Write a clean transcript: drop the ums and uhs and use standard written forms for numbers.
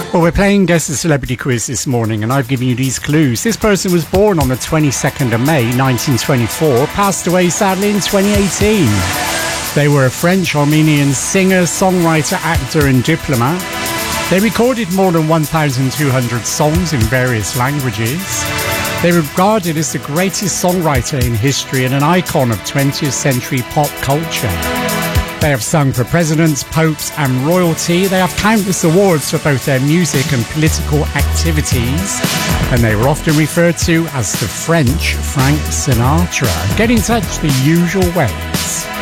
Well, we're playing Guess the Celebrity Quiz this morning, and I've given you these clues. This person was born on the 22nd of May, 1924, passed away sadly in 2018. They were a French-Armenian singer, songwriter, actor, and diplomat. They recorded more than 1,200 songs in various languages. They were regarded as the greatest songwriter in history and an icon of 20th century pop culture. They have sung for presidents, popes and royalty. They have countless awards for both their music and political activities. And they were often referred to as the French Frank Sinatra. Get in touch the usual ways.